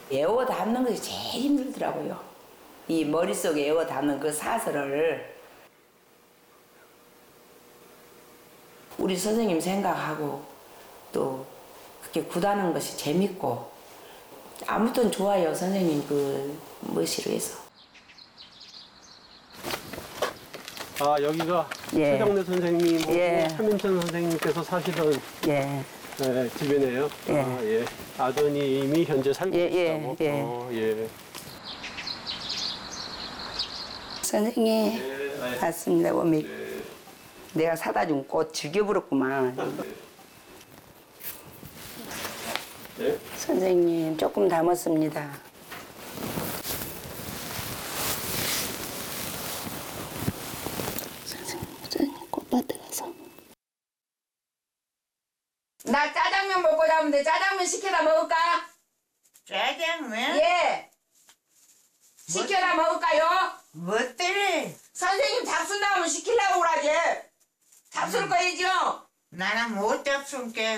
애워 담는 것이 제일 힘들더라고요. 이 머릿속에 애워 담는 그 사설을 우리 선생님 생각하고 또 그렇게 굿하는 것이 재밌고 아무튼 좋아요. 선생님 그 머시로 해서. 아, 여기가 예. 최정래 선생님, 예. 차민천 선생님께서 사시던 예. 네, 집이네요. 예. 아, 예. 아드님이 현재 살고 예, 계시다고. 예. 예. 선생님 네. 맞습니다. 어미. 네. 내가 사다 준 꽃 죽여버렸구만. 네. 선생님 조금 담았습니다. 선생님 꽃밭에 가서 나 짜장면 먹고 자는데 짜장면 시켜다 먹을까? 짜장면? 예. 시켜다 먹을까요? 뭐 때문에? 선생님 잡순 나오면 시키려고 그러지. 잡술 거이죠? 나는 못 잡순게.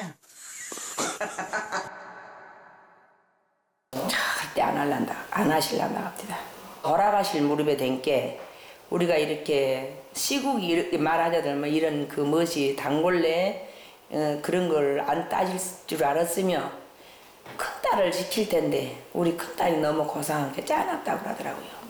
절대 안 할란다. 안 하실란다 합니다. 돌아가실 무렵에 된 게 우리가 이렇게 시국이 이렇게 말하자면 이런 그 멋이 단골레 그런 걸 안 따질 줄 알았으면 큰딸을 지킬 텐데 우리 큰딸이 너무 고상한 게 짠없다고 그러더라고요.